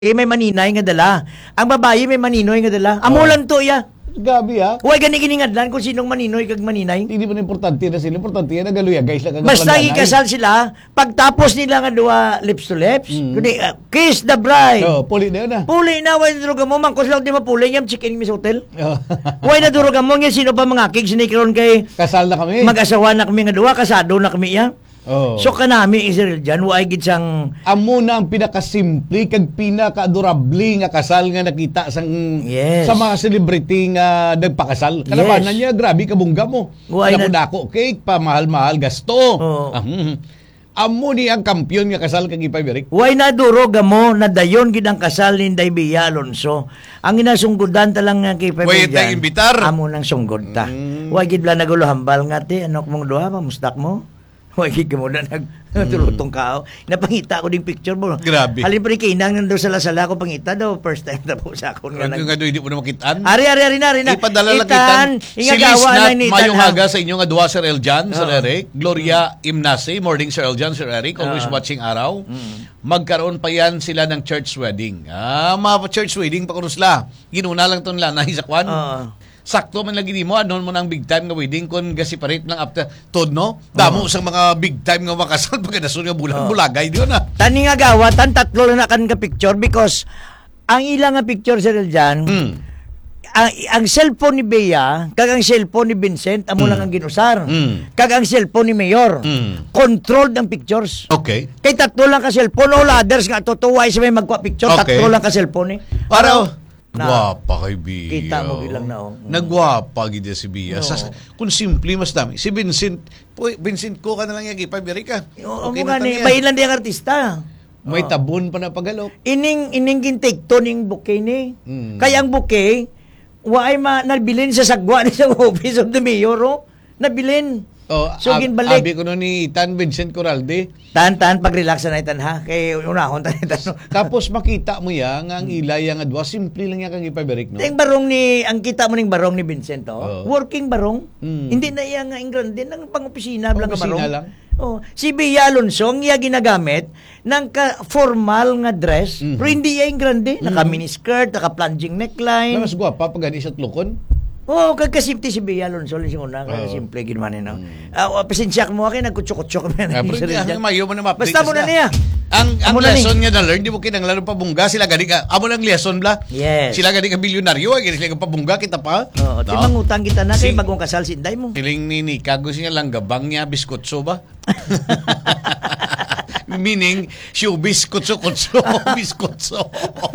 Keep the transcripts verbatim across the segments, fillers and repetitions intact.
Eh, may maninay nga dala. Ang babae may maninoy nga dala. Amo Oh. lang to ya. Gabi ha. Huwag gani giningadlan kung sinong maninoy kag maninay. Hindi mo na importante na sila. Importante yan. Nagaluya guys. Basta ikasal sila, pagtapos nila nga duwa lips to lips, Mm. kundi, uh, kiss the bride. Oh, puli na yun ah. Puli na, why duruga mo, mangkos lang di mapuli, yung chicken miss hotel. Oh. Why na duruga mo, nga sino pa mga kig, sinikaroon kay Kasal na kami. mag-asawa na kami nga duwa, kasado na kami ya. Oh. So kanami, Israel dyan, why gid sang... Amo na ang pinakasimple kag pinaka-adorable nga kasal nga nakita sang Yes. sa mga celebrity nga nagpakasal. Kalabanan Yes. niya, grabe kabungga mo. Why Wala na- dako cake pa, mahal-mahal gasto. Oo. Ah, hmm. Amo ni ang kampiyon nga kasal kag ipayberik. Why na duruga mo, na dayon gid ang kasal ni Day Bia Alonso. Ang inasunggodan talang nga kay Why Pepe tayo imbitar? Amo nang sunggod ta. Mm. Why gid la nagulo hambal nga ti, ano mong duha, mamustak mo? Why gid mo na nag tulutong kao. Napangita ko ding picture mo. Grabe. Halin pa rin kinang nando sa lasala ko pangita daw. First time na po sa akon nga Nga nag... nga hindi mo na makitaan. Ari, ari, ari na, ari na. Ipadala lang Itan, kitan. Si ingagawa Liz na Nat, ni Itan, mayong ha? haga sa inyo nga duwa, Sir Eljan, Sir Oo. Eric. Gloria Imnasi, morning Sir Eljan, Sir Eric. Always Oo. watching araw. Mm. Magkaroon pa yan sila ng church wedding. Ah, mga church wedding, pakurusla. Ginuna lang ito nila, nahisakwan. Oo. Sakto man lagi mo, ano mo nang big time nga wedding kung gasiparate lang after tod, no? Damo sa mga big time nga makasal pagka nasun nga bulan, Oo. bulagay diyon na. Tani nga gawa, tan tatlo lang na kan ka picture because ang ilang nga picture sa dyan, Mm. ang, ang cellphone ni Bea, kag ang cellphone ni Vincent, amo lang ang ginusar. Mm. Kag ang cellphone ni Mayor, Mm. controlled ang pictures. Okay. Kay tatlo lang ka cellphone, all others nga, totoo ay sa may magkwa picture, Okay. tatlo lang ka cellphone eh. Para Na- gwapa kay Bia. Kita mo bilang na, oh. Nagwapa gid si Bia. Oo. Sa, kung simple mas dami. Si Vincent, po, Vincent ko ka na lang yung gipa Amerika. Oo, Okay mo na gani, tanya. bailan di ang artista. May Oo. tabon pa na pagalok. Ining ining gintik to ning bouquet ni. Mm. Kaya ang bouquet wa ay ma nabilin sa sagwa ni sa office of the mayor oh. Nabilin. Oh, So, ab- ginbalik. abi ko no ni Tan Vincent Corralde. Tan-tan pag-relax na itan ha. Kay unahon tan itan. No? Tapos makita mo ya nga ang ilay nga dua simple lang ya kag ipayberik no. Ang barong ni ang kita mo ning barong ni Vincent Oo. oh. Working barong. Mm. Hindi na iya nga ang grande nang pang-opisina lang ka Pang-opisina barong. lang. Oh, si Bia Alonso ang iya ginagamit ng ka formal nga dress, Mhm. pero hindi iya yung grande, naka mini skirt, naka plunging neckline. Mas gwapa pag gani sa tlukon. Oo, oh, kagkasimple si Bea Alonso lang siya una. Oo. Simple, ginawa niya. No? Mm. Ah, pasensya ko mo akin, nagkutsok-kutsok kami. Ah, pero hindi, ang mayo mo na ma-update Basta mo na niya. Ang ang Amo na ni. lesson nga na learn, di mo kinanglan pa bungga sila gani ka. Amo lang lesson bla. Yes. Sila gani ka bilyonaryo, ay gani sila ka pabungga kita pa. Oo, No? timang utang kita na kay Si- bagong kasal si Inday mo. Hiling ni Nika, gusto niya lang gabang niya, biskotso ba? Meaning, siyo biskotso-kotso, biskotso.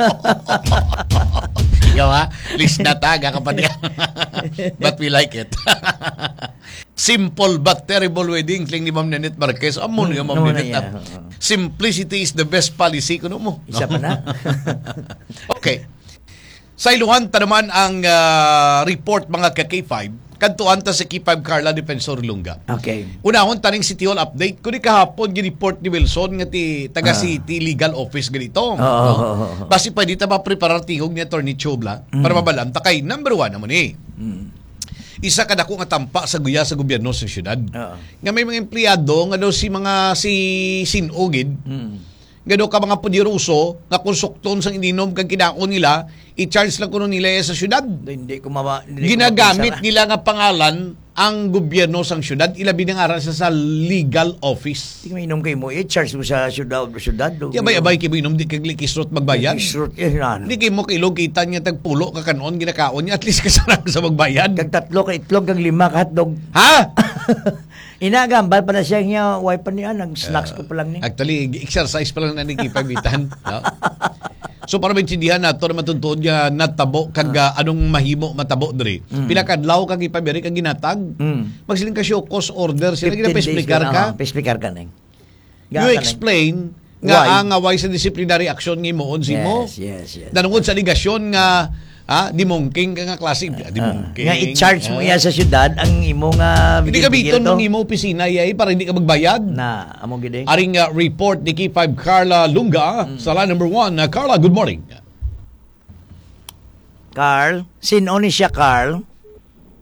Ikaw ha, list na taga ka pa niya. But we like it. Simple but terrible wedding, kling ni Ma'am Nanette Marquez. Amo niya, Ma'am Amo na Nanette. niya, ah. oo. Simplicity is the best policy, kuno mo. Isa pa na. Okay. Sa iluhan ta naman ang ah, report mga ka-K five. Kantuan ta sa K five Carla Defensor Lunga. Okay. Unahon taning City Hall update. Kuni kahapon gi-report ni Wilson nga ti taga Ah. City Legal Office ganito. Oo, oo, oo. Basi pa dito ma-preparar tingog ni Attorney Chobla para mabalaan ta kay number one naman eh. Mm. Isa ka dako nga tampa sa guya sa gobyerno sa syudad. Oo. Nga may mga empleyado nga daw si mga si sinugid Mm. gano ka mga pudiruso nga konsukton sang ininom kag kinaon nila i-charge lang kuno nila sa syudad. Hindi ko mawa. hindi ko Ginagamit mapinsara. nila nga pangalan ang gobyerno sang syudad, ilabi ng aral sa, sa legal office. Hindi ko mainom kayo mo. I-charge mo sa syudad. syudad do. Yabay-abay kay inom di kag likisrot magbayad. Isrot yan. ano. Di kay mo kilog kita niya tagpulo ka kanon ginakaon niya at least kasarang sa magbayad. Kag tatlo ka itlog, kag lima ka hotdog. Ha? Inagambal pa na siya niya. Wipe pa niya. Nag-snacks ko pa lang ni. Actually, exercise pa lang na nakikipagitan. No? So para maintindihan nato na matuntun niya natabo kag ah, anong mahimo matabo diri. Mm. Pinakadlaw kag ipabiri kag ginatag. Mm. Magsiling ka siya cost order sila fifteen days gina-explicar na, ka. oo, pa-explicar ka neng. You explain nga Why? ang away sa disciplinary action ni mo si mo. Yes, yes, yes. Nanungod sa aligasyon nga ah, dimongking ka nga klase. Ah, dimongking. Nga i-charge mo Ah. iya sa syudad ang imo nga Hindi ka bigil biton to. ng imo opisina yay para hindi ka magbayad. Na amo gid eh. Aring uh, report ni K five Carla Lunga sa line number one. Uh, Carla, good morning. Carl, sino ni siya Carl?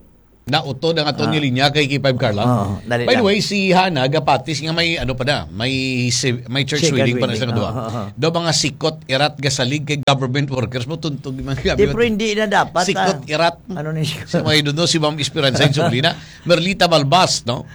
Nauto na nga to ni linya kay K five Carla. Oo, dali By the lang. way, si Hana gapatis nga may ano pa na, may si- may church Sacred wedding pa na sa wedding. kadua. Oo, oo. Do mga sikot irat gasalig kay government workers mo tuntog man Di, pero hindi na dapat. sikot ah. irat. Ano ni Sa mga doon si Ma'am Esperanza Insulina, Merlita Balbas, no?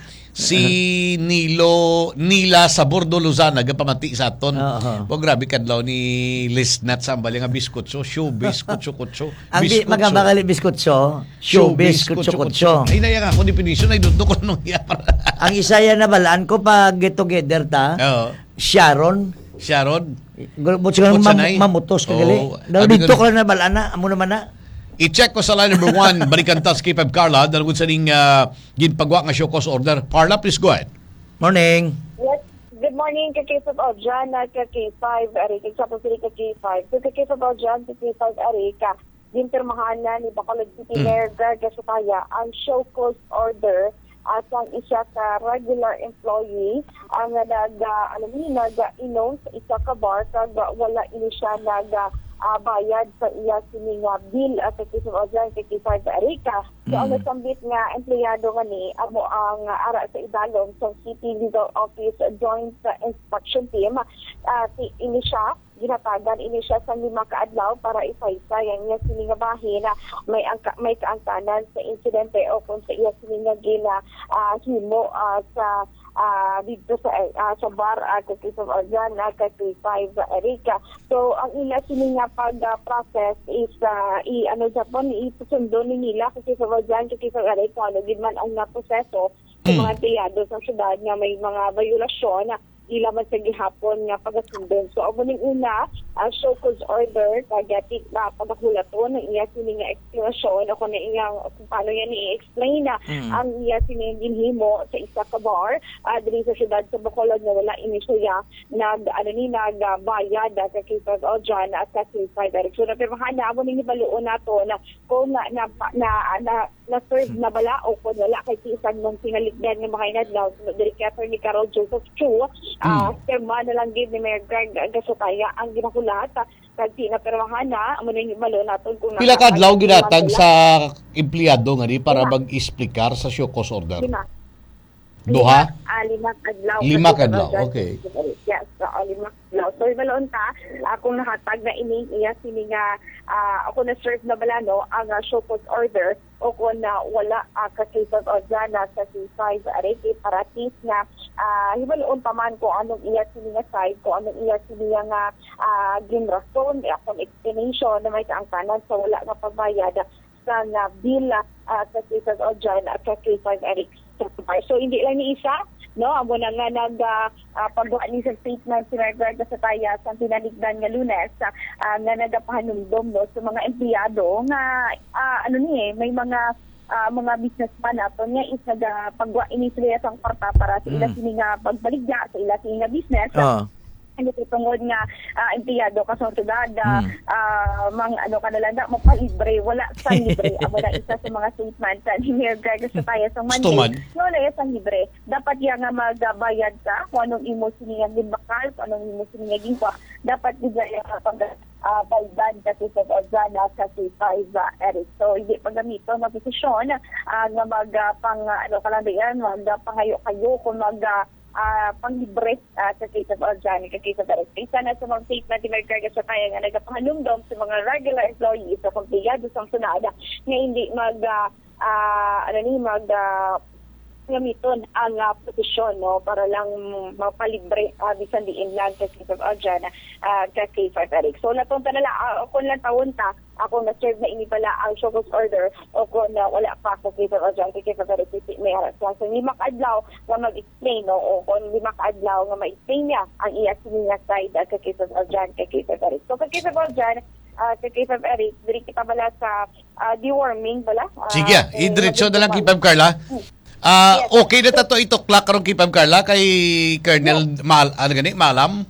Si Nilo Nila sa Bordo Luzana gapamati sa aton. Oo. O grabe kadlaw ni Liz Nat sa ambali nga biskutso, showbiz kutso kutso. Ang bi- magabakali biskutso, showbiz kutso-kutso. Ay na nga ako definition ay dudto ko nung iya para. Ang isa yan na balaan ko pag get together ta, Oo. Sharon, Sharon, Gulbot siya ng Utsanay? mam- mamutos ka gali. Oo. Daw Abi dito ko- ko lang na balaan na, amo naman na. i-check ko sa line number one, balikan tas kay Pep Carla, dalawang sa ning uh, ginpagwa nga show cause order. Carla, please go ahead. Morning. Yes. Good morning, ka K five Ojan, ka K five Arika, sa Pasiri ka K five. So, ka K five Ojan, ka K five Arika, gintermahan na ni Bacolod City Mayor Greg Gasutaya ang show cause order at ang isa ka regular employee ang nag, uh, alam niyo, nag-inom sa isa ka bar kag wala ini siya nag uh, bayad sa iya sining uh, bill at sa K five Ojan, ka K five Arika. So, ang nasambit nga empleyado nga ni amo ang uh, ara sa idalom sa City Legal Office Joint uh, Inspection Team. Uh, si ini siya, ginatagan ini siya sa lima kaadlaw para ipaysay ang iya sining bahin na may angka, may kaangkanan sa insidente o kung sa iya sining gina uh, himo uh, sa uh, dito sa uh, sa bar at uh, K five Ojan at K five Erika. So ang ila sining nga pag-process is uh, i ano Japon isusundo ni nila kay K five Ojan kay K five Erika ano gid man ang naproseso sa mga empleyado sa syudad nga may mga violasyon na ila man sa gihapon nga pagasundon. So amo ning una, uh, show cause order kagati na pagahulaton ng iya sini nga explanation ako na iya kung paano yan i-explain na Mm. ang iya sini ginhimo sa isa ka bar uh, diri sa syudad sa Bacolod na wala ini siya nag ano ni nagbayad uh, sa K five Ojan at sa K five Direction. Pero hana amo ning baluon nato na kung na na na, na, na serve na bala o kung wala kay isang mong sinaligdan nga mga inadlaw no, Director ni Carol Joseph Chu ah uh, perma na lang gid ni Mayor Greg Gasutaya ang ginakulat kag di na permahan na amo ning balo naton kung Pila ka adlaw ginatag sa empleyado nga ni para Lima. mag-explicar sa show cause order? lima. Duha? Ah, lima kadlaw. Lima Kasi kadlaw, sa- okay. Yes, so, oh, lima kadlaw. So, balon ta, akong nahatag na ini, iya sini nga, ah, ako na-serve na bala, no, ang uh, show cause order, o kung na wala uh, ka-cases o dyan na sa C five Arete, para at least na, uh, hibaloon pa man kung anong iya sini nga side, kung anong iya sini nga uh, ginrason, akong explanation na may kaangkanan sa wala nga pagbayad sa nga bill uh, sa cases o dyan at sa K five Eric. So, hindi lang ni isa, no? Amo na nga nag uh, uh, paggawa ni sa statement si Margaret sa taya sa tinaligdan nga Lunes uh, uh, nga nagapahanumdom no sa mga empleyado nga uh, ano ni eh, may mga uh, mga businessman ato nga is nagapagwa ini sila sa kwarta para sa ila Mm. sini nga pagbaligya sa ila sini nga business. Oh. Hindi ko tungod nga uh, empleyado ka sa syudad, Hmm. uh, mang ano ka na lang, na mapalibre, wala sa libre. Amo na isa sa mga statement sa ni Mayor Greg sa tayo sa Stuman. Monday. No, na sa libre. Dapat yan nga magbayad ka kung anong imo siniyang ginbakal, kung anong imo siniyang gingwa. Dapat bigay ang pag uh, baydan kasi sa Orzana sa C five uh, Eric. So, hindi paggamito ng posisyon uh, nga mag uh, pang, uh, ano ka lang yan, mag uh, pangayo-kayo kung mag uh, uh, panglibre uh, sa case of organic, sa case of direct. Isa na sa mga statement ni Mayor Greg sa kaya nga nagapahalumdom sa mga regular employees sa kumpliyado sa sunada nga hindi mag, uh, uh, ano ni, mag, uh, gamiton ang uh, posisyon no para lang mapalibre uh, bisan diin lang sa case of Ojan uh, sa K five Eric. So natong tanala uh, kung lang taon ta ako na serve na ini pala ang show cause order o kung uh, wala pa sa case of Ojan sa K five Eric may harap sa so, lima kaadlaw nga mag-explain no o kung lima kaadlaw nga ma-explain niya ang iya sininga side sa case of Ojan sa K five Eric. So sa case of Ojan uh, sa K five Eric diri kita bala sa uh, deworming bala. Uh, Sige, kung idiretso na lang kay nabigyan Pam Carla. Ah, Yes. okay na tato ito klak karon kay Pam Carla kay Colonel Mal ano gani Malam.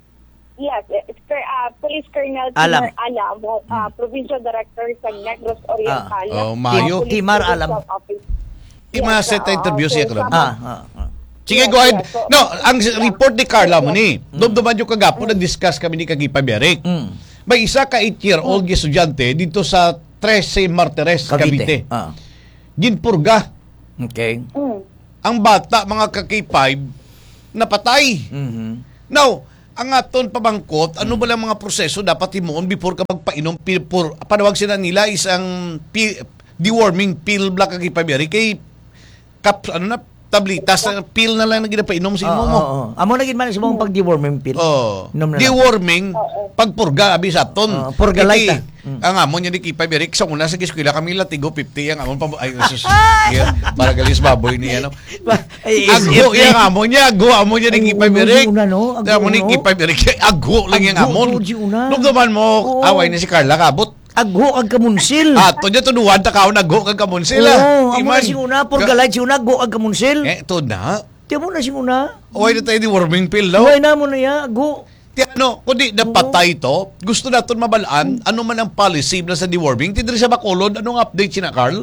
Yes, it's uh, Police Colonel Alam. Timar Alam, uh, Provincial Director sa Negros Oriental. Ah, oh, Mayo. Police Timar Provincial Alam. Office. Di mga set oo. interview siya karon. sama- Ah, ah, ah. Sige, Yes, go ahead. yes. So- No, ang report ni Carla mo ni. Dumduman yung kagapo nag-discuss kami ni Kagi Paberic. Mm. May isa ka eight-year-old estudyante dito sa Trece Martires, Cavite. Cavite. Ah. ginpurga. Okay. Mm. Ang bata, mga ka-K five, napatay. Mhm. Now, ang aton pabangkot, ano ba lang mga proseso dapat himuon before ka magpainom? Pil, por, panawag sila nila isang pi, deworming pill black ka-K five. Kay, kap, ano na, tablitas, pill na lang na ginapainom sa Oo, imo oo, mo. oo. Amo na gid man sa mong pag-deworming pill. Oh, Inom na lang. deworming, pagpurga, abi sa aton. Oo, purga light, ah. Mm. Ang amon niya ni K five Eric, sa una sa eskwela kami latigo fifty, ang amon pa, ay, sus, yeah, para galis baboy niya, no? Ay, is- Ago, is- yung amon niya, ago, amon niya ni Ay, K five uno, Eric. una, no? Ago, Amon ni no? K five Eric, ago lang yung Ago, amon. no, di una. Nung naman mo, Oo. away ni si Carla kabot. Agho kag kamunsil. Ah, to niya tunuan, takaw na go kag kamon sila. Oo, amo na si una, purga light si una, agho kag kamunsil. Eh, to na. Tiyan mo na si una. Uway na tayo di warming pill daw. Huwag na mo na ya, agho. Ti ano, kundi napatay to, gusto naton mabalaan, ano man ang policy na sa deworming, tidri sa Bacolod, anong update sina Carl?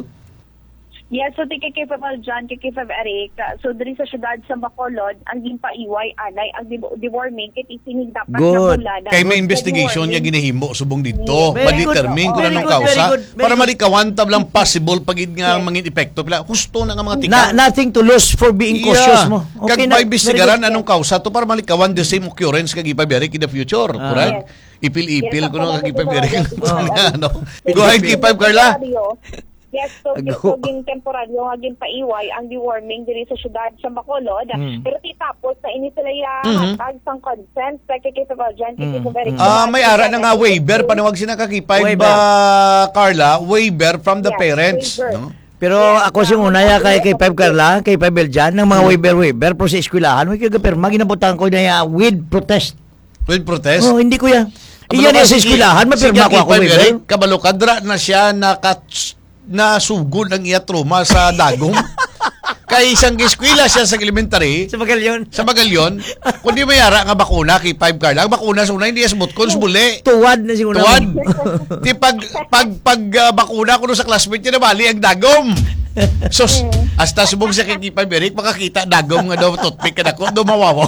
Yes, so ti kay K five Aljan, kay K five Eric, uh, so diri sa syudad sa Bacolod, ang ginpaiway anay ang di- deworming kit isinig dapat Good. na bulada. Kay may Sa investigation niya deworming. ginahimo subong dito. Very Ma-determine good. kung Very anong good, very kausa. good, very Para good. malikawan tab lang possible pagid nga mangin epekto. Pila, Husto na nga mga tika. Na, nothing to lose for being cautious mo. Kag na, may very bisigaran good. anong kausa to para malikawan the same occurrence kag ipabirik in the future. Ah. Correct? Ipil-ipil Yes, kuno ako kag na ipabirik. Oo. Ano? Go ahead, K five, Carla. Yes, so Agho. so gin temporaryo nga gin paiway ang deworming diri sa syudad sa Bacolod. Mm. Pero ti tapos na ini sila ya Mhm. hatag sang consent sa kay K five Aljan, kay K five Eric. Ah, may ara na nga waiver panawag sina kag K five, Waiver. ah, Carla, waiver from the Yes, parents, waiver. no? Pero ako si una ya kay kay five Carla, kay five Beljan, ng mga waiver waiver pro sa eskwelahan, may kagapirma ginabutan ko na ya with protest. With protest. Oh, hindi ko ya. Iyan ya sa eskwelahan, mapirma ko ako waiver. Kabalo kadra na siya naka na sugod ang iya trauma sa dagong. Kay isang eskwela siya sa elementary, Sa bagalyon. sa Bagalyon, kundi mayara nga bakuna kay five Carla. Ang bakuna sa una hindi asmut kon buli. Tuwad na si una. Tuwad. Ti pag pag pag ah, bakuna ko sa classmate niya na bali ang dagom. Sus, hasta subong sa kay five Eric makakita dagom nga daw toothpick ka ko do mawawaw.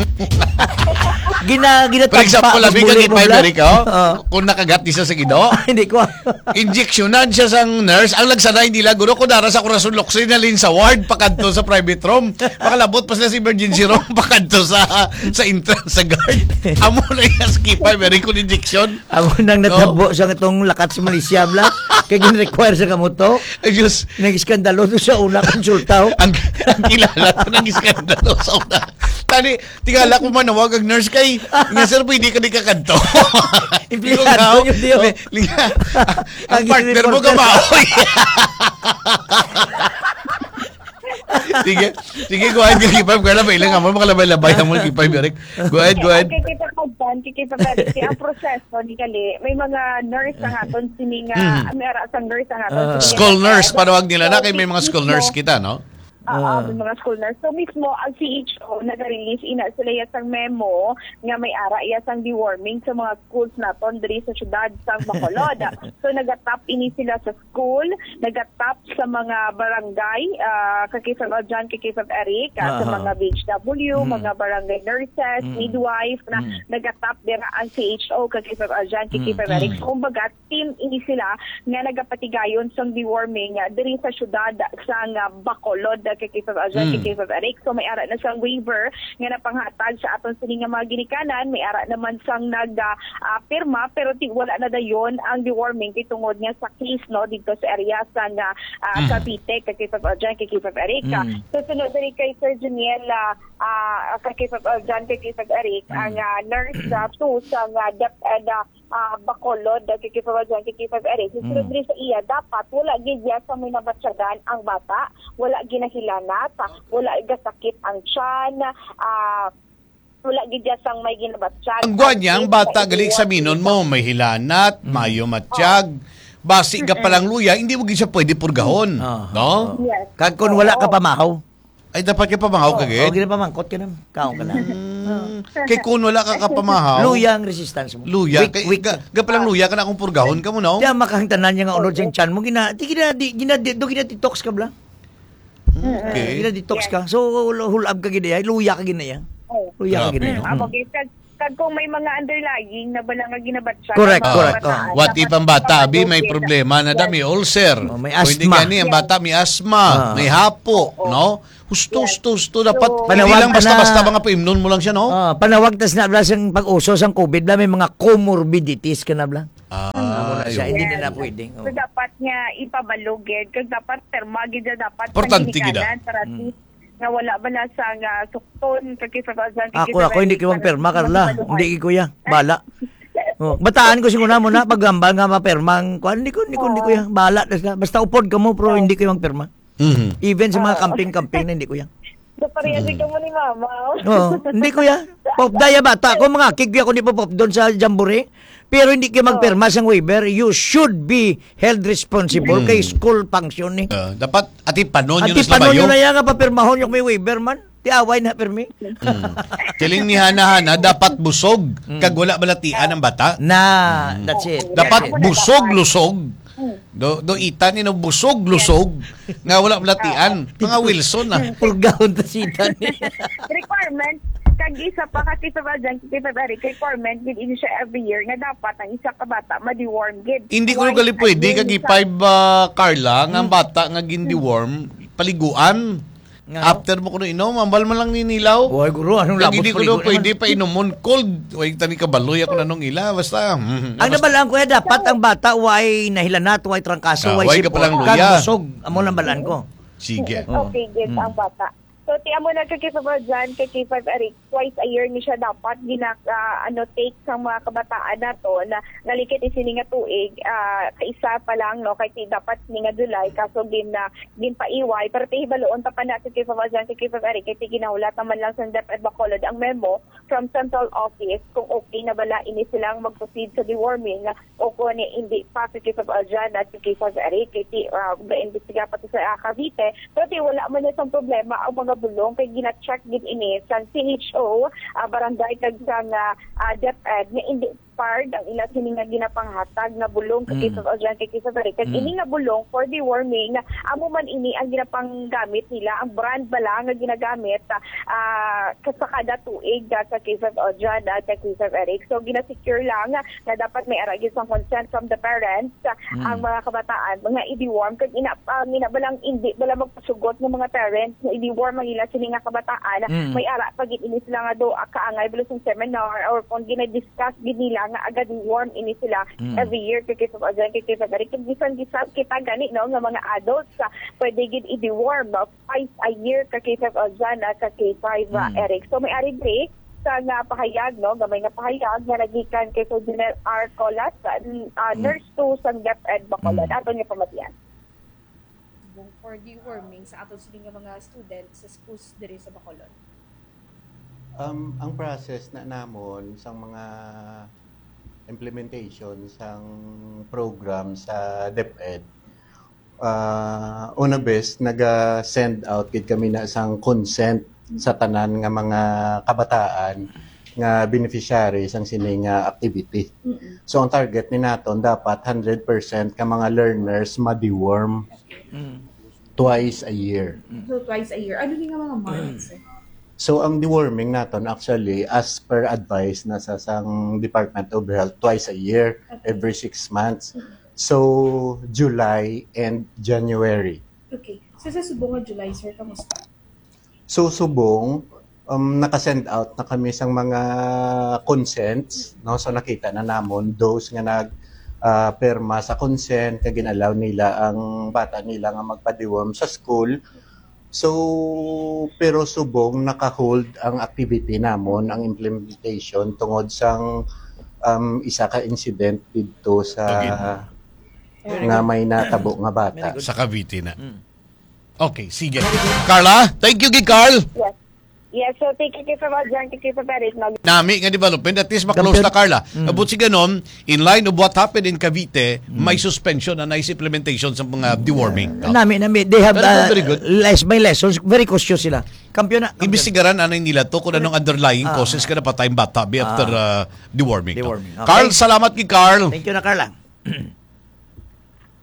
Gina gina For example, labi kag five Eric oh, Oo. kung nakagat di siya sa Ginoo. Hindi ko. Injeksyonan siya sang nurse. Ang nagsanay nila, guro ko dara sa Corazon Locsin na lin sa ward, pakadto sa private room. Makalabot pa sila sa emergency room, pakadto sa sa entrance sa guard. Amo na yung skip ay meron kong injection. Amo nang natabo sa itong lakat sa Malaysia bla. Kaya gin-require sa kamuto. Ay Diyos, Nag-iskandalo doon sa una konsultaw. ang, ang kilala ko ng iskandalo sa una. Tani, tingala ko manawag ang nurse kay, nga sir, pwede ka di kakanto. Empleyado yun, Dio. Ang partner mo kamaoy. Sige, sige, go ahead, kay Kipay. Kaya labay lang, amo makalabay-labay mo kay Kipay, Eric. Go ahead, go ahead. Kay K five Aljan, kay K five Eric, kay ang proseso ni kali, may mga nurse ang aton sini nga, may ara sang nurse ang aton. Ah. sini nga School nurse, nag- panawag nila na, kay may mga So, school mismo, nurse kita, no? Ah, uh, mga school nurse. So mismo ang C H O nag-release ina sila yasang memo nga may ara yasang deworming sa mga schools naton diri sa syudad sa Bacolod. So nagatap ini sila sa school, nagatap sa mga barangay, uh, kay K five Aljan, kay K five Eric, uh, sa Aha. mga B H W, Mm. mga barangay nurses, Mm. midwife na Mm. nagatap dira ang C H O kay K five Aljan, kay K five Mm. Eric. So, kumbaga team ini sila nga nagapatigayon sa deworming uh, diri sa syudad sa nga Bacolod kay K five Aljan, Mm. kay K five Eric. So may ara na siyang waiver nga napanghatag sa aton sini nga mga ginikanan, may ara naman sang nag uh, pirma pero ti wala na dayon ang deworming kay tungod nga sa case no dito sa area sa nga uh, Mm. Cavite kay K five Aljan, kay K five Eric. Mm. So sunod diri kay Sir Juniel uh, uh, kay K five Aljan, kay K five Eric ang uh, nurse uh, to sa nga dep and uh, uh, Bacolod kay K five Aljan, kay K five Eric. Sunod Mm. diri sa iya dapat wala gid ya sa may nabatyagan ang bata, wala ginahilanat, wala gasakit ang tiyan, ah wala gid ya sang may ginabatsyag. Ang guwan niya, ang bata galing sa minon mo, may hilanat, mayo matiyag, basi ka palang luya, hindi mo gid siya pwede purgahon. Ah. No? Yes. Kag kun wala ka pamahaw. Ay, dapat ka pamangaw O kagid. gina pamangkot ka na. Kaon ka na. Mm. Kay kung wala ka kapamahaw, Luya ang resistance mo. luya, Weak, kay, weak. ga, ga palang luya ka na akong purgahon ka mo, no? Diya makahangtanan niya nga unod siyang chan mo. Gina, di gina, di, gina, di, do gina detox ka bla. Okay. Gina detox ka. So, hulab ka gina yan. Luya ka gina yan. Oh. Luya ka Grabe, gina yan. no? Amo gid kag Kag kung may mga underlying na bala nga ginabatsa. Correct, Ah, correct. bataan, Oh. What dapat if ang bata, abi, may ipapalugid. problema na da, may ulcer. Oh, may O hindi asthma. gani, ang bata may asthma, Ah. may hapo, no? Husto, husto, husto. Dapat, So, hindi Panawag lang ka basta-basta na- mga paimnon mo lang siya, no? Ah, panawag tas na bla siyang pag-uso sang COVID bla may mga comorbidities ka na bla. Ah, Amo na siya, yun. hindi na na pwedeng. So Oh. dapat nga ipabalugid kag dapat terma gid na dapat Importante panginikanan gid, para at least nga wala ba na sa nga sukton kag kifabazan Ako ako hindi ko mang perma Carla, hindi ko ya. Bala. Oh, bataan ko siguro mo na paggambal nga mapermang kuan hindi ko hindi ko hindi ko ya. Bala tas- basta upod ka mo pero hindi ko yung perma. Mhm. Even sa mga camping-camping na hindi ko ya. So parehas ka mo ni mama. Oo, hindi ko ya. Pop daya bata ko mga kigya ko ni pop doon sa Jamboree. Pero hindi kayo magperma sa waiver. You should be held responsible kay school function ni. Ah, dapat, ati panon yun Ati sa paano bayo. nyo na yan nga papirmahon yung may waiver man? Ti away na permi. Mm. Kiling ni Hana-Hana, dapat busog. Kag wala balatian ang bata. Na, that's it. Dapat That's it. busog-lusog. Do, do ita ni no busog-lusog. Nga wala balatian. Mga Wilson ah. Purgahon ta sita ni. Requirement kag isa pa kasi sa bajan kita bari requirement gid ini siya every year nga dapat ang isa ka bata ma-deworm gid. Hindi ko Twice gali a pwede year kag sa- five uh, Carla nga ang bata nga gindi-worm paliguan. Nga. After mo kuno inom, ambal man lang ninilaw. Boy, guru, anong Kag labot hindi ko paligo na pwede naman? pa inomon cold. Way tani ka baloy ako nanong ila basta. mm, Ang basta- nabalaan ko ya, dapat ang bata way nahilanat, way trangkaso, Ah, way way ka sipot, palang kag luya. busog. Amo lang balaan ko. Sige. Okay, gid Mm. ang bata. So, ti amo na kay Fabajan, kay K five Eric, twice a year ni siya dapat ginak ah, ano take sa mga kabataan nato na nalikit isini nga tuig, ah, kaisa pa lang no kay ti dapat ni nga July kaso gin na gin paiway pero ti hibaloon pa pa na kay Fabajan kay K five Eric kay ti ginahulat naman lang sa DepEd Bacolod ang memo from central office kung okay na bala ini silang mag-proceed sa deworming o kung ni hindi pa kay Fabajan at kay K five Eric kay ti uh, imbestiga pati sa uh, Cavite pero ti wala man isang problema ang mga bulong kay gina-check gid ini sa C H O uh, barangay kag sa nga uh, DepEd nga hindi part ang ila sini nga ginapanghatag na bulong kay Mm. K five Ojan kay K five Eric kag Mm. ini nga bulong for deworming amo man ini ang ginapanggamit nila ang brand bala nga ginagamit uh, sa kada tuig uh, sa K five Ojan at sa K five Eric so gina-secure lang uh, na dapat may aragis ang consent from the parents uh, Mm. ang mga kabataan mga i-deworm kag ina uh, minabalang hindi bala magpasugot ng mga parents na i-deworm ang ila sini nga kabataan Mm. may ara pag ini sila nga do uh, kaangay bala sa seminar or kung gina-discuss gid nila nga agad warm ini sila Mm. every year kay K five Ojan kay K five Eric kag bisan bisan kita gani no nga mga adults uh, pwede gid i-deworm uh, twice a year kay K five Ojan at sa K five uh, Mm. Eric so may ari break sa nga pahayag no gamay nga pahayag nga nagikan kay Sir R. Colas uh, uh, nurse to sa DepEd Bacolod Mm. ato niya pamatian for deworming sa aton sining nga mga students sa schools diri sa Bacolod? Um, ang process na namon sa mga implementation sang program sa DepEd, uh, una best naga-send out kid kami na sang consent sa tanan nga mga kabataan nga beneficiary sang sining nga activity. So ang target ni naton dapat one hundred percent ka mga learners ma-deworm Mm. twice a year. So twice a year. Ano ni nga mga months? So ang deworming naton actually as per advice na sa sang Department of Health twice a year, every six months. So July and January. Okay. So sa subong nga July, sir, kamusta? So subong um naka-send out na kami sang mga consents, no? So nakita na namon those nga nag uh, perma sa consent kag ginalaw nila ang bata nila nga magpa-deworm sa school. So, pero subong naka-hold ang activity namon, ang implementation tungod sang um, isa ka incident dito sa nga may natabo nga bata. Sa Cavite na. Okay, sige. Carla, thank you kay Carl. yes yes so take it from Ojan kay K five Eric no Nami nga development, at least maklose Kampiyon. na Carla. Abot si ganon, in line of what happened in Cavite, may suspension na nice implementation sa mga deworming. No? Nami, nami, they have Very good, uh, very good. less by lessons, very cautious sila. Kampiyon na. kampiyon. Imbestigaran anay nila to kung anong underlying Ah. causes ka na patayong bata be after uh, deworming. no? Deworming. Okay. Carl, salamat kay Carl. Thank you na, Carla.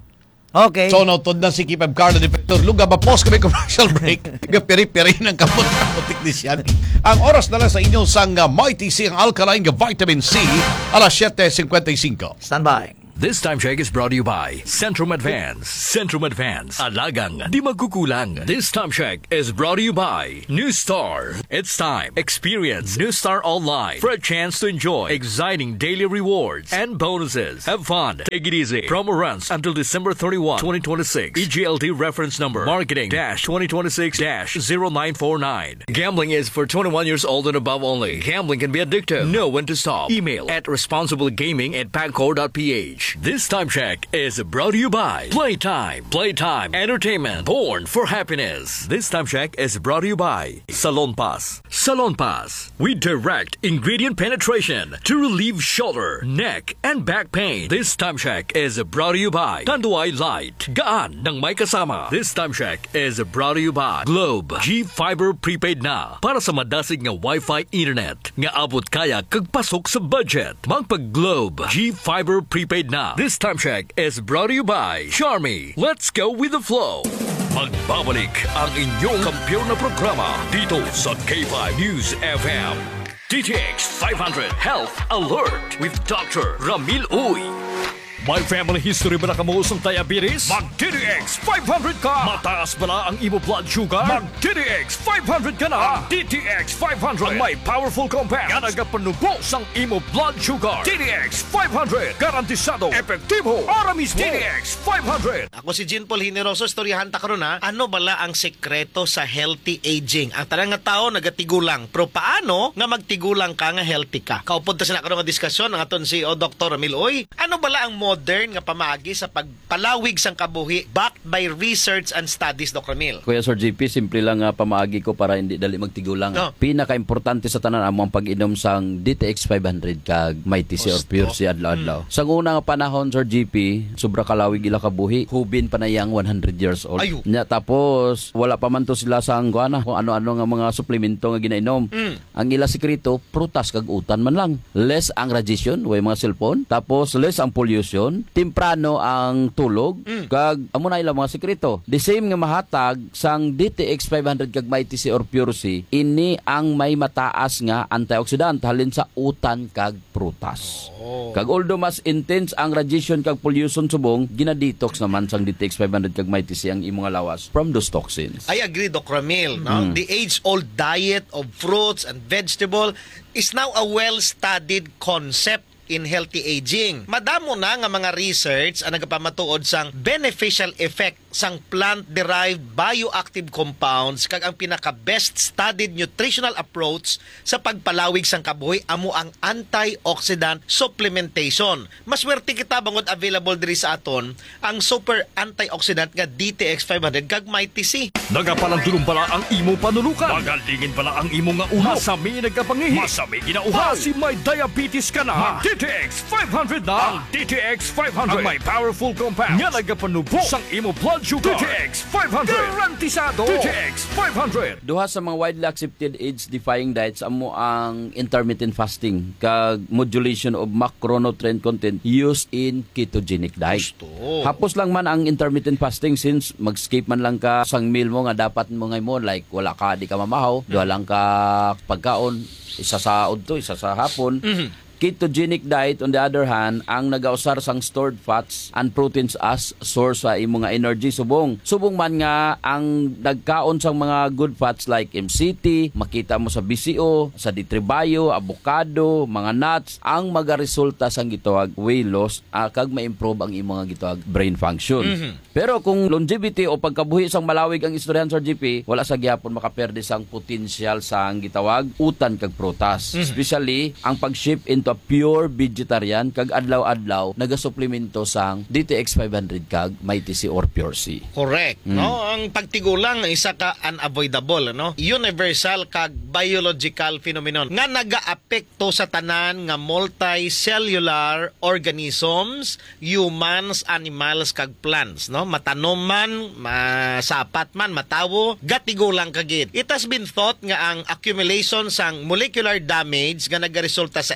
Okay. So, nautod na si Kipab Carlo de Pector. Luga, mapos kami commercial break. Peri-peri ng kamot ng technician. Ang oras na lang sa inyo sang uh, Mighty C, ang alkaline nga vitamin C, alas seven fifty-five. Stand by. This time check is brought to you by Centrum Advance. Centrum Advance. Alagang di magkukulang. This time check is brought to you by New Star. It's time. Experience New Star Online for a chance to enjoy exciting daily rewards and bonuses. Have fun. Take it easy. Promo runs until December thirty-first, twenty twenty-six. E G L T reference number marketing dash twenty twenty-six dash zero nine four nine. Gambling is for twenty-one years old and above only. Gambling can be addictive. Know when to stop. Email at responsiblegaming at pagcor dot p h. This time check is brought to you by Playtime. Playtime Entertainment. Born for happiness. This time check is brought to you by Salon Pass. Salon Pass. We direct ingredient penetration to relieve shoulder, neck, and back pain. This time check is brought to you by Tanduay Light. Gaan ng may kasama. This time check is brought to you by Globe. G-Fiber Prepaid na. Para sa madasig nga Wi-Fi internet. Nga abot kaya kagpasok sa budget. Magpag-Globe. G-Fiber Prepaid na. This time check is brought to you by Charmy. Let's go with the flow. Magbabalik ang inyong kampiyon na programa dito sa K five News F M. D T X five hundred Health Alert with Doctor Ramil Uy. May family history ba na kamuusong diabetes? Mag-D T X five hundred ka! Mataas ba na ang imo blood sugar? Mag-D T X five hundred ka na! Ang D T X five hundred ang may powerful compound nga nagapanubos ang imo blood sugar. D T X five hundred, garantisado, epektibo, ara mismo. D T X five hundred. Ako si Jean Paul Hineroso, istoryahan ta karon ha. Ano bala ang sekreto sa healthy aging? Ang tanang nga tao nagatigulang, pero paano nga magtigulang ka nga healthy ka? Kaupod ta sa karon nga diskusyon ang aton si o Doctor Ramil Uy. Ano bala ang modern nga pamaagi sa pagpalawig sang kabuhi backed by research and studies, Doctor Ramil? Kuya Sir J P, simple lang nga pamaagi ko para hindi dali magtigulang. No. Pinaka-importante sa tanan amo ang pag-inom sang D T X five hundred kag Mighty C or Pure C adlaw-adlaw. Mm. Sa una nga panahon, Sir G P, sobra kalawig ila kabuhi, hubin pa na yang one hundred years old. Ayo. Nya tapos wala pa man to sila sa angguana kung ano-ano nga mga suplemento nga ginainom. Mm. Ang ila sekreto, prutas kag utan man lang. Less ang radiation, way mga cellphone, tapos less ang pollution, temprano ang tulog, mm. kag amo na ila mga sekreto. The same nga mahatag sang D T X five hundred kag Mighty C or Pure C, ini ang may mataas nga antioxidant halin sa utan kag prutas. Oh. Kag although mas intense ang radiation kag pollution subong, ginadetox naman sang D T X five hundred kag Mighty C ang imong lawas from those toxins. I agree, Doc Ramil. No? Mm. The age-old diet of fruits and vegetable is now a well-studied concept in healthy aging. Madamo na nga mga research ang nagapamatuod sang beneficial effect sang plant-derived bioactive compounds kag ang pinaka-best studied nutritional approach sa pagpalawig sang kabuhi amo ang antioxidant supplementation. Maswerte kita bangod available diri sa aton ang super antioxidant nga D T X five hundred kag Mighty C. Nagapalang pala ang imo panulukan. Magalingin pala ang imo nga ulo. Masami nagkapangihi. Masami ginauhaw. Si may diabetes ka na. D T X five hundred na. Ang D T X five hundred ang may powerful compounds nga nagapanubo sang imo blood sugar. D T X five hundred. Garantisado. D T X five hundred. Duha sa mga widely accepted age-defying diets amo ang intermittent fasting kag modulation of macronutrient content used in ketogenic diet. Gusto. Hapos lang man ang intermittent fasting since mag-skip man lang ka sang meal mo nga dapat mo ngay mo like wala ka di ka mamahaw, duha lang ka pagkaon, isa sa udto, isa sa hapon. Mm-hmm. Ketogenic diet, on the other hand, ang nagausar sang stored fats and proteins as source sa imo nga energy subong. Subong man nga ang nagkaon sang mga good fats like M C T, makita mo sa B C O, sa Ditribayo, avocado, mga nuts, ang magaresulta sang gitawag weight loss uh, kag ma-improve ang imo nga gitawag brain function. Mm-hmm. Pero kung longevity o pagkabuhi sang malawig ang istoryan sa G P, wala sa gyapon makaperde sang potensyal sang gitawag utan kag prutas. Mm-hmm. Especially ang pag-shift into a pure vegetarian kag adlaw-adlaw nagasuplemento sang D T X five hundred kag Mighty C or Pure C. Correct. Mm. No, ang pagtigulang isa ka unavoidable, no? Universal kag biological phenomenon nga nagaapekto sa tanan nga multicellular organisms, humans, animals kag plants, no? Matanom man, masapat man, matawo, gatigulang kagid. It has been thought nga ang accumulation sang molecular damage nga nagaresulta sa aging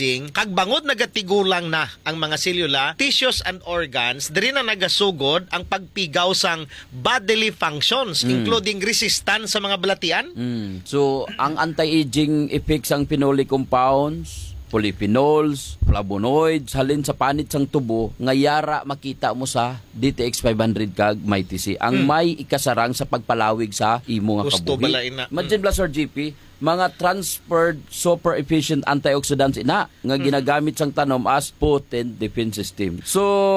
anti-aging, kag bangod nagatigulang na ang mga selula, tissues and organs, diri na nagasugod ang pagpigaw sang bodily functions, including resistance sa mga balatian. Mm. So, ang anti-aging effects ang phenolic compounds, polyphenols, flavonoids, halin sa panit sang tubo, ngayara makita mo sa D T X five hundred kag may T C. Ang may ikasarang sa pagpalawig sa imo nga Gusto kabuhi. balain na. Imagine mm. Sir G P, mga transferred super efficient antioxidants ina nga ginagamit sang tanom as potent defense system. So